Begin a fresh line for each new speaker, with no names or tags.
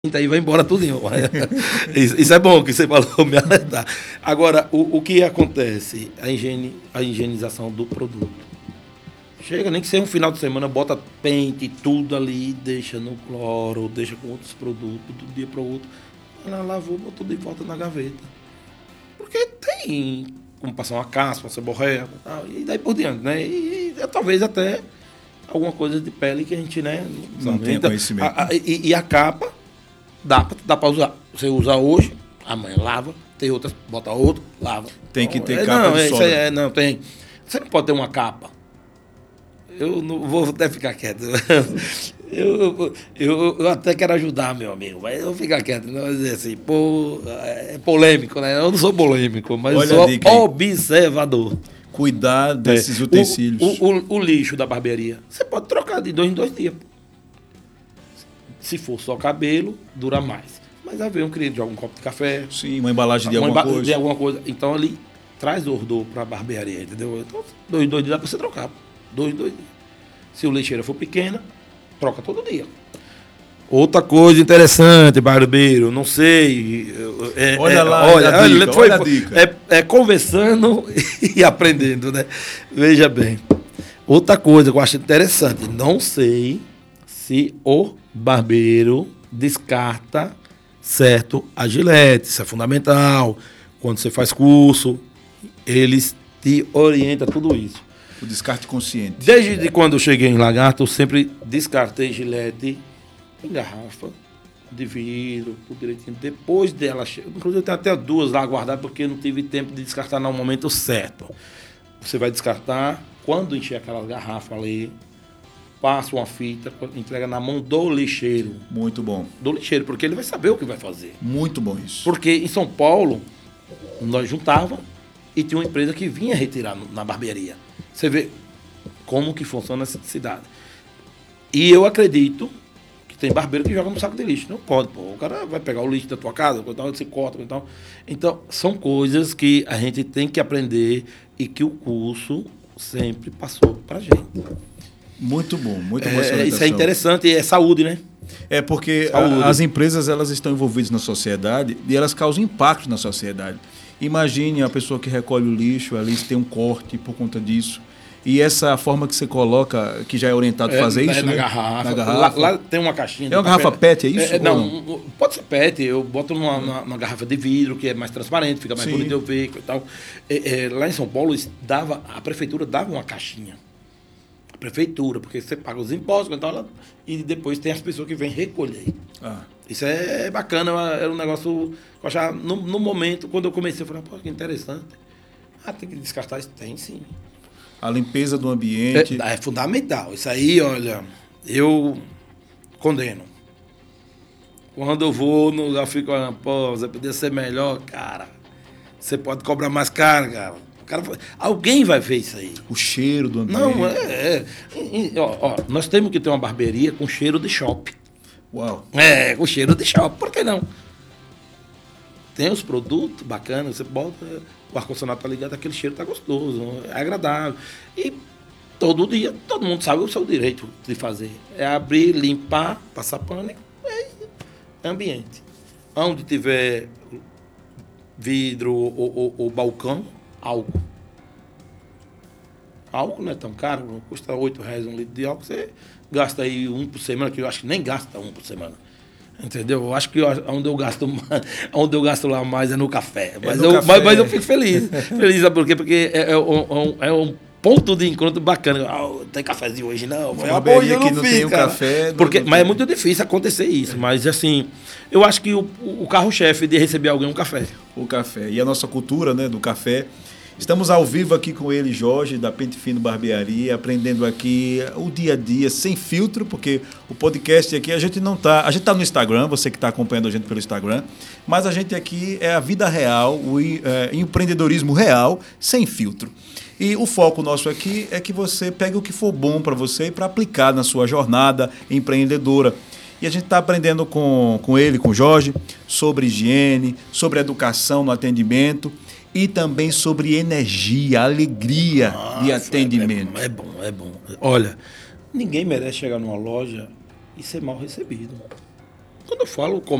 Aí vai embora tudo. Isso é bom que você falou, me alertar. Agora, o que acontece? A higienização do produto. Chega, nem que seja um final de semana, bota pente, tudo ali, deixa no cloro, deixa com outros produtos, de um dia para o outro. Ela lavou, botou de volta na gaveta. Porque tem como passar uma caspa, uma ceborréia, e daí por diante, né? E talvez até alguma coisa de pele que a gente, né?
Não tem conhecimento.
E a capa, dá para usar. Você usa hoje, amanhã lava, tem outras, bota outro, lava.
Tem que ter capa de sobra.
Não, tem. Você não pode ter uma capa. Eu não vou até ficar quieto. Eu até quero ajudar, meu amigo, mas eu vou ficar quieto. Não vou dizer assim, pô, é polêmico, né? Eu não sou polêmico, mas
olha
sou
observador. Cuidar desses utensílios.
O lixo da barbearia, você pode trocar de 2 em 2 dias. Se for só cabelo, dura mais. Mas aí vem um cliente de algum copo de café.
Sim, uma embalagem de alguma coisa.
De alguma coisa. Então ele traz odor para a barbearia, entendeu? Então, 2 em 2 dias dá para você trocar. 2 em 2 dias. Se o lixeira for pequena, troca todo dia. Outra coisa interessante, barbeiro, não sei.
Olha a dica.
É conversando e aprendendo, né? Veja bem. Outra coisa que eu acho interessante, não sei se o barbeiro descarta certo a gilete, isso é fundamental. Quando você faz curso, eles te orientam tudo isso.
O descarte consciente.
Desde quando eu cheguei em Lagarto, eu sempre descartei gilete em garrafa de vidro, tudo direitinho. Depois dela, inclusive eu tenho até 2 lá guardadas, porque eu não tive tempo de descartar no momento certo. Você vai descartar, quando encher aquelas garrafas ali, passa uma fita, entrega na mão do lixeiro.
Muito bom.
Do lixeiro, porque ele vai saber o que vai fazer.
Muito bom isso.
Porque em São Paulo, nós juntávamos e tinha uma empresa que vinha retirar na barbearia. Você vê como que funciona essa cidade. E eu acredito que tem barbeiro que joga no saco de lixo. Não pode, pô. O cara vai pegar o lixo da tua casa, você corta, então. Então, são coisas que a gente tem que aprender e que o curso sempre passou pra gente.
Muito bom, muito boa essa
isso é interessante, é saúde, né?
É porque as empresas elas estão envolvidas na sociedade e elas causam impacto na sociedade. Imagine a pessoa que recolhe o lixo, ali tem um corte por conta disso. E essa forma que você coloca, que já é orientado a fazer isso,
na
né?
garrafa.
Na garrafa.
Lá tem uma caixinha.
É uma garrafa PET, é isso?
Não, pode ser PET. Eu boto numa garrafa de vidro, que é mais transparente, fica mais bonito de eu ver e tal. Lá em São Paulo, a prefeitura dava uma caixinha. A prefeitura, porque você paga os impostos e depois tem as pessoas que vêm recolher. Isso é bacana, era um negócio que eu achava, no momento, quando eu comecei, eu falei, pô, que interessante. Tem que descartar isso? Tem, sim.
A limpeza do ambiente.
É fundamental. Isso aí, olha, eu condeno. Quando eu vou no lugar, eu fico olhando, pô, você podia ser melhor, cara. Você pode cobrar mais caro, cara. Alguém vai ver isso aí.
O cheiro do ambiente.
Não, nós temos que ter uma barbearia com cheiro de shopping.
Uau.
Com cheiro de shopping, por que não? Tem os produtos bacanas, você bota, o ar-condicionado tá ligado, aquele cheiro tá gostoso, é agradável. E todo dia, todo mundo sabe o seu direito de fazer. É abrir, limpar, passar pano, é ambiente. Onde tiver vidro ou balcão, álcool. Álcool não é tão caro, não custa R$8 um litro de álcool, você gasta aí 1 por semana, que eu acho que nem gasta 1 por semana. Entendeu? Eu acho que onde eu gasto lá mais é no café. Mas eu fico feliz. Feliz, sabe por quê? Porque é um ponto de encontro bacana. Tem cafezinho hoje, não.
Foi uma barbearia que não tem um café.
Mas é muito difícil acontecer isso. Mas, assim, eu acho que o carro-chefe de receber alguém é um café.
O café. E a nossa cultura, né, do café. Estamos ao vivo aqui com ele, Jorge, da Pente Fino Barbearia, aprendendo aqui o dia a dia, sem filtro, porque o podcast aqui, a gente está no Instagram, você que está acompanhando a gente pelo Instagram, mas a gente aqui é a vida real, o empreendedorismo real, sem filtro. E o foco nosso aqui é que você pegue o que for bom para você para aplicar na sua jornada empreendedora. E a gente está aprendendo com ele, com o Jorge, sobre higiene, sobre educação no atendimento, e também sobre energia, alegria de atendimento.
É bom. Olha, ninguém merece chegar numa loja e ser mal recebido. quando eu falo